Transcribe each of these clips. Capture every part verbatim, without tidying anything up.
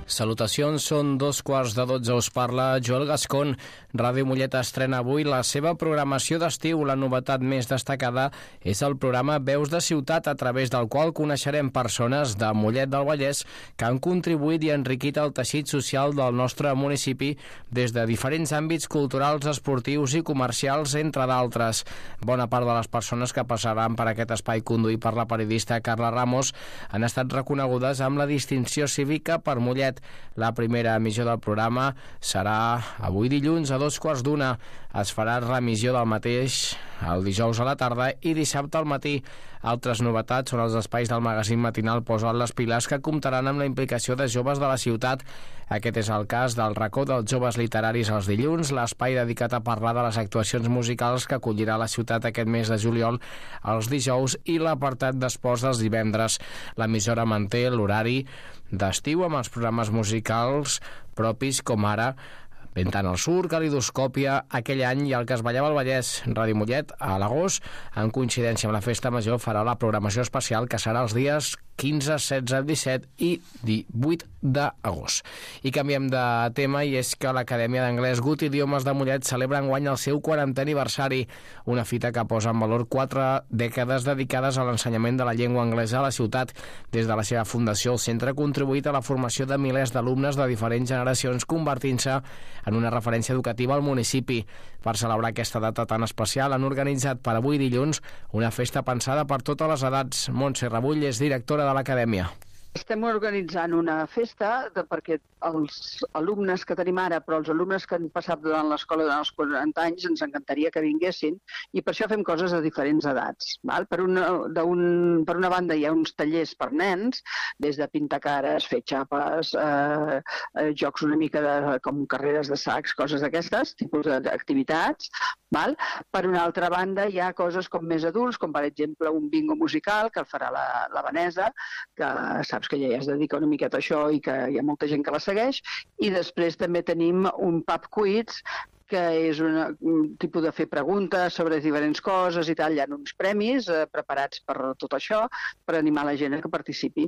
Salutacions, són dos quarts de dotze, us parla Joel Gascon. Ràdio Mollet estrena avui la seva programació d'estiu. La novetat més destacada és el programa Veus de Ciutat, a través del qual coneixerem persones de Mollet del Vallès que han contribuït i enriquit el teixit social del nostre municipi des de diferents àmbits culturals, esportius i comercials, entre d'altres. Bona part de les persones que passaran per aquest espai conduït per la periodista Carla Ramos han estat reconegudes amb la distinció cívica per Mollet. La primera emissió del programa serà avui dilluns a dos quarts d'una. Es farà remissió del mateix el dijous a la tarda i dissabte al matí. Altres novetats són els espais del magazín matinal Posa't les piles, que comptaran amb la implicació de joves de la ciutat. Aquest és el cas del racó dels joves literaris els dilluns, l'espai dedicat a parlar de les actuacions musicals que acollirà la ciutat aquest mes de juliol els dijous, i l'apartat d'esports dels divendres. L'emissora manté l'horari d'estiu amb els programes musicals propis, com ara Ventant al Sur, Calidoscòpia, Aquell any i el que es ballava al Vallès. Ràdio Mollet, a l'agost, en coincidència amb la Festa Major, farà la programació especial, que serà els dies quinze, setze, disset i divuit d'agost. I canviem de tema, i és que l'Acadèmia d'Anglès Gut Idiomes de Mollet celebra enguany el seu quarantè aniversari, una fita que posa en valor quatre dècades dedicades a l'ensenyament de la llengua anglesa a la ciutat. Des de la seva fundació, el centre ha contribuït a la formació de milers d'alumnes de diferents generacions, convertint-se en una referència educativa al municipi. Per celebrar aquesta data tan especial, han organitzat per avui dilluns una festa pensada per totes les edats. Montse Rebull és directora de l'Acadèmia. Estem organitzant una festa de, perquè els alumnes que tenim ara, però els alumnes que han passat durant l'escola durant els quaranta anys, ens encantaria que vinguessin, i per això fem coses de diferents edats. Val? Per, una, un, per una banda hi ha uns tallers per nens, des de pintar cares, fer xapes, eh, eh, jocs una mica de, com carreres de sacs, coses d'aquestes, tipus d'activitats. Val? Per una altra banda hi ha coses com més adults, com per exemple un bingo musical que el farà la, la Vanessa, que saps que ella ja es dedica una miqueta a això i que hi ha molta gent que la segueix. I després també tenim un pub quiz, que és una, un tipus de fer preguntes sobre diferents coses i tal. Hi ha uns premis eh, preparats per tot això, per animar la gent a que participi.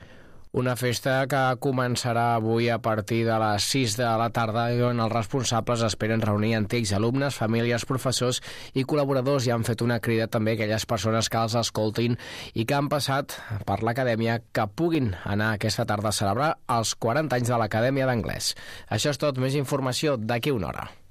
Una festa que començarà avui a partir de les sis de la tarda, i on els responsables esperen reunir antics alumnes, famílies, professors i col·laboradors, i han fet una crida també a aquelles persones que els escoltin i que han passat per l'Acadèmia, que puguin anar aquesta tarda a celebrar els quaranta anys de l'Acadèmia d'Anglès. Això és tot, més informació d'aquí una hora.